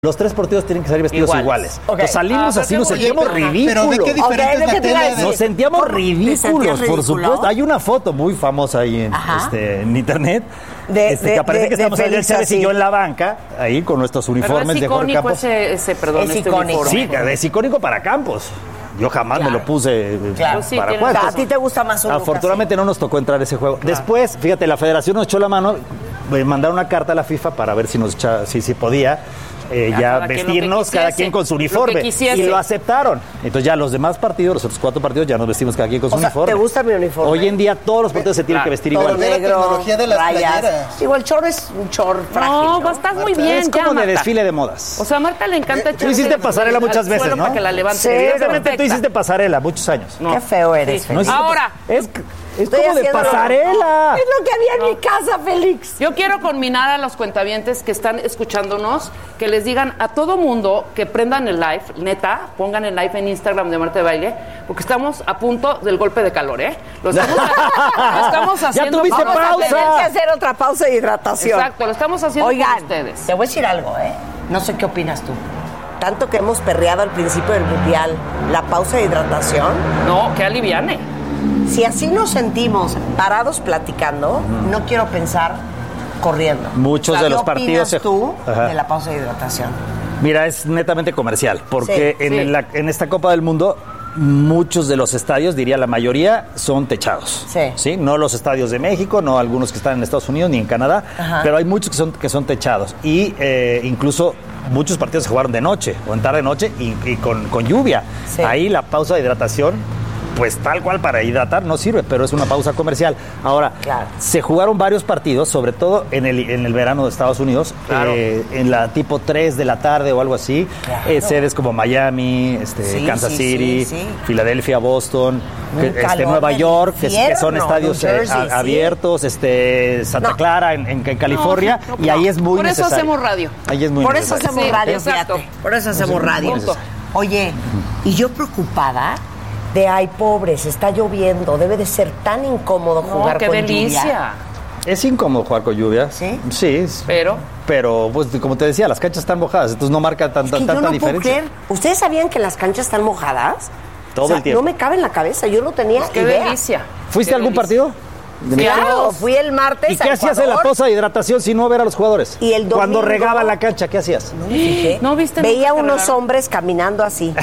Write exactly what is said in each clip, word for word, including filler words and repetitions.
Los tres partidos tienen que salir vestidos iguales. iguales. Okay. Nos salimos ah, así, nos sentíamos oye, ridículos. Pero ¿de qué diferente okay, es la tela? Nos sentíamos ridículos, por supuesto. Hay una foto muy famosa ahí en, este, en internet. De, este, de, que aparece de, que estamos ahí, Chévez y yo en la banca, ahí con nuestros uniformes de Jorge Campos. Ese, ese, perdón, es este icónico. uniforme. Sí, es icónico para Campos. Yo jamás claro. me lo puse claro. sí, para cuentos. ¿A ti te gusta más un Afortunadamente no nos tocó entrar a ese juego. Claro. Después, fíjate, la federación nos echó la mano, mandaron una carta a la FIFA para ver si nos echa, si, si podía. Eh, ya cada vestirnos quien cada quien con su uniforme lo y lo aceptaron. Entonces ya los demás partidos, los otros cuatro partidos ya nos vestimos cada quien con su o sea, uniforme. ¿Te gusta mi uniforme? Hoy en día todos los partidos se tienen claro. que vestir todo igual. Negro, la tecnología de las rayas. playeras. Igual el chorro es un chorro frágil. No, ¿no? estás muy bien. Es como ya, de Marta. desfile de modas. O sea, a Marta le encanta echar. Tú hiciste pasarela muchas veces, ¿no? Para que la levante. Sí, evidentemente tú hiciste pasarela muchos años. No. Qué feo eres, sí. Félix. No, ahora. Es Es Estoy como de pasarela. Es lo que había en no. mi casa, Félix. Yo quiero conminar a los cuentavientes que están escuchándonos, que les digan a todo mundo que prendan el live, neta, pongan el live en Instagram de Marta de Baile, porque estamos a punto del golpe de calor, ¿eh? Lo estamos, lo estamos haciendo. Ya tuviste Vamos pausa. a tener que hacer otra pausa de hidratación. Exacto, lo estamos haciendo Oigan, con ustedes. Te voy a decir algo, ¿eh? No sé qué opinas tú. Tanto que hemos perreado al principio del mundial, la pausa de hidratación. No, que aliviane. Si así nos sentimos parados platicando, uh-huh. no quiero pensar corriendo. Muchos o sea, de los ¿qué partidos opinas tú Ajá. de la pausa de hidratación? Mira, es netamente comercial, porque sí, en, sí. La, en esta Copa del Mundo muchos de los estadios, diría la mayoría, son techados. Sí. ¿Sí? No los estadios de México, no algunos que están en Estados Unidos ni en Canadá, Ajá. pero hay muchos que son, que son techados. Y eh, incluso muchos partidos se jugaron de noche o en tarde-noche y, y con, con lluvia. Sí. Ahí la pausa de hidratación, pues tal cual para hidratar no sirve, pero es una pausa comercial. Ahora, claro. se jugaron varios partidos, sobre todo en el, en el verano de Estados Unidos, claro. eh, en la tipo tres de la tarde o algo así, claro. eh, sedes como Miami, este, sí, Kansas sí, City, sí, sí. Filadelfia, Boston, que, este, Nueva York, que, que son estadios Jersey, eh, a, abiertos, sí. este, Santa no. Clara en, en, en California, no, no, y ahí es muy Por necesario. eso hacemos radio. Ahí es muy Por necesario. eso hacemos sí, radio, exacto. fíjate. Por eso hacemos radio. Oye, y yo preocupada de ay, pobres, está lloviendo, debe de ser tan incómodo jugar no, qué con delicia. lluvia. Es incómodo jugar con lluvia. ¿Sí? Sí. Pero pero pues como te decía, las canchas están mojadas, entonces no marca tan, es que tanta yo no diferencia. Puedo creer. ¿Ustedes sabían que las canchas están mojadas? Todo o sea, el tiempo. No me cabe en la cabeza, yo no tenía pues qué idea. delicia. ¿Fuiste qué a algún delicia. partido? Claro, fui el martes. ¿Y qué hacías en la pausa de hidratación si no ver a los jugadores? Y el domingo, cuando regaba la cancha, ¿qué hacías? No me fijé. ¿No viste? Veía unos hombres caminando así.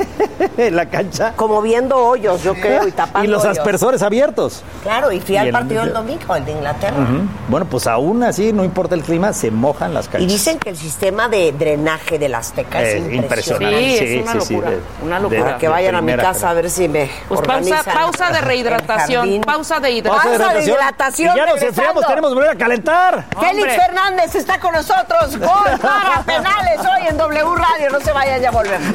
En la cancha. Como viendo hoyos, yo creo, y tapando Y los hoyos. aspersores abiertos. Claro, y fui y al el, partido el domingo, el de Inglaterra. Uh-huh. Bueno, pues aún así, no importa el clima, se mojan las canchas. Y dicen que el sistema de drenaje del Azteca es eh, impresionante. Sí, sí, es una sí, locura. Sí, de, una locura. Para que vayan a mi casa a ver si me pues organizan. Pausa, pausa de rehidratación. Pausa de hidratación. Pausa de hidratación. Y ya nos enfriamos, tenemos que volver a calentar. Félix Hombre. Fernández está con nosotros. Gol para penales hoy en W Radio. No se vayan, ya volvemos.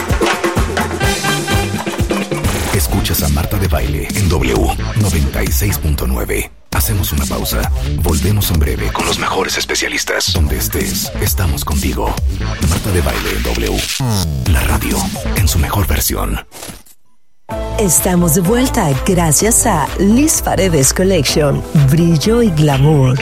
Escuchas a Marta de Baile en W noventa y seis punto nueve. Hacemos una pausa. Volvemos en breve con los mejores especialistas. Donde estés, estamos contigo. Marta de Baile en W. La radio en su mejor versión. Estamos de vuelta gracias a Liz Paredes Collection. Brillo y glamour.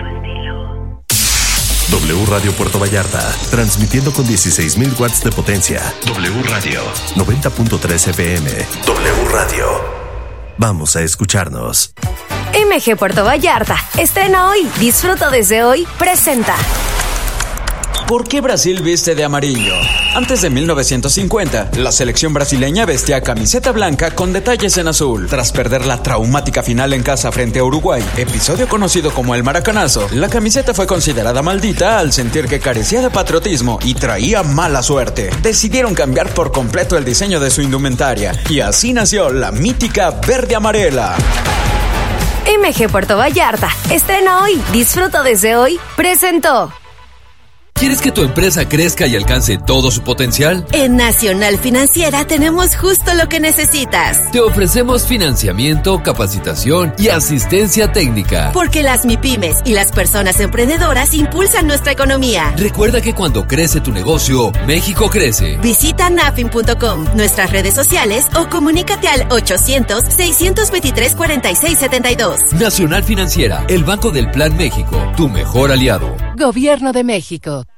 W Radio Puerto Vallarta, transmitiendo con dieciséis mil watts de potencia. W Radio noventa punto tres F M. W Radio. Vamos a escucharnos. M G Puerto Vallarta, estrena hoy, disfruta desde hoy, presenta. ¿Por qué Brasil viste de amarillo? Antes de mil novecientos cincuenta, la selección brasileña vestía camiseta blanca con detalles en azul. Tras perder la traumática final en casa frente a Uruguay, episodio conocido como el Maracanazo, la camiseta fue considerada maldita al sentir que carecía de patriotismo y traía mala suerte. Decidieron cambiar por completo el diseño de su indumentaria y así nació la mítica verde-amarela. M G Puerto Vallarta, estrena hoy, disfruta desde hoy, presentó. ¿Quieres que tu empresa crezca y alcance todo su potencial? En Nacional Financiera tenemos justo lo que necesitas. Te ofrecemos financiamiento, capacitación y asistencia técnica. Porque las MIPYMES y las personas emprendedoras impulsan nuestra economía. Recuerda que cuando crece tu negocio, México crece. Visita nafin punto com, nuestras redes sociales o comunícate al ochocientos, seiscientos veintitrés, cuarenta y seis setenta y dos. Nacional Financiera, el Banco del Plan México, tu mejor aliado. Gobierno de México.